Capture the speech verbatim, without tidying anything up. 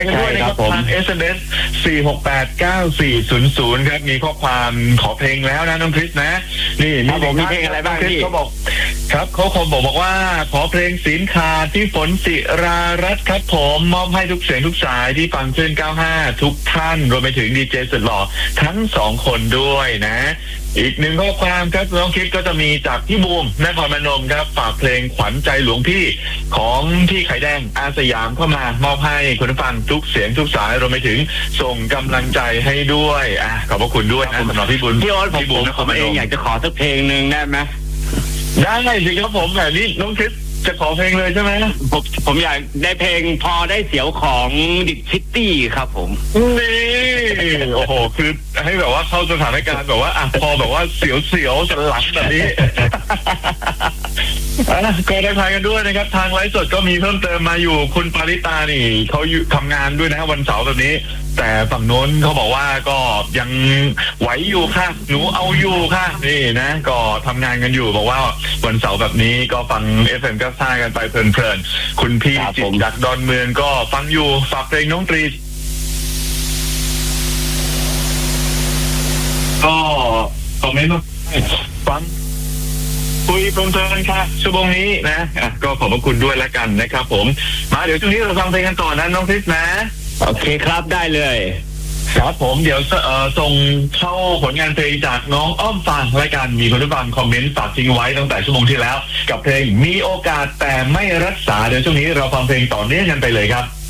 กันด้วยนะครับทาง เอส เอ็ม เอส สี่ หก แปด เก้า สี่ ศูนย์ ศูนย์ครับมีข้อความขอเพลงแล้วนะน้องคริสนะนี่มีเพลงอะไรบ้างพี่เขาบอกครับเขาคงบอกบอกว่าขอเพลงศีลขาดที่ฝนศิรารัตน์ครับผมมอบให้ทุกเสียงทุกสายที่ฟังคลื่นเก้าห้าทุกท่านรวมไปถึงดีเจสุดหล่อทั้งสองคนด้วยนะอีกหนึ่งข้อความครับน้องคริสก็จะมีจากพี่บูมนครพนมครับฝากเพลงขวัญใจหลวงพี่ของพี่ไข่แดงอาสยามเข้ามามอบให้คุณผู้ฟังทุกเสียงทุกสายรวมไปถึงส่งกำลังใจให้ด้วยอ่ะขอบพระคุณด้วยนะสำหรับพี่บุญพี่โอ๊ตผมผมเองอยากจะขอสักเพลงหนึ่งได้ไหมได้สิครับผมแบบนี้น้องคริสจะขอเพลงเลยใช่ไหมผมผมอยากได้เพลงพอได้เสียวของดิซิตี้ครับผมนี่โอ้โหคือให้แบบว่าเข้าสถานการณ์แบบว่าอ่ะพอแบบว่าเสียวๆสันหลังแบบนี้ก็ได้พายกันด้วยนะครับทางไลฟ์สดก็มีเพิ่มเติมมาอยู่คุณปาริตานี่เขาอยู่ทำงานด้วยนะวันเสาร์แบบนี้แต่ฝั่งโน้นเขาบอกว่าก็ยังไหวอยู่ค่ะหนูเอาอยู่ค่ะนี่นะก็ทำงานกันอยู่บอกว่าวันเสาร์แบบนี้ก็ฟัง เอฟ เอ็ม เก้าสิบห้ากันไปเพลินๆคุณพี่จิตจากดอนเมืองก็ฟังอยู่ฝากเพลงน้องตรีก็คอมเมนต์มาฟังคุยเพลินๆค่ะชั่วโมงนี้นะอ่ะก็ขอบพระคุณด้วยแล้วกันนะครับผมมาเดี๋ยวช่วงนี้เราฟังเพลงกันต่อนะน้องคริสนะโอเคครับได้เลยครับผมเดี๋ยวเอ่อส่งเข้าผลงานเพลงจากน้องอ้อมฟังรายการมีคนผู้ฟังคอมเมนต์ฝากทิ้งไว้ตั้งแต่ชั่วโมงที่แล้วกับเพลงมีโอกาสแต่ไม่รักษาเดี๋ยวช่วงนี้เราฟังเพลงต่อเนื่องกันไปเลยครับ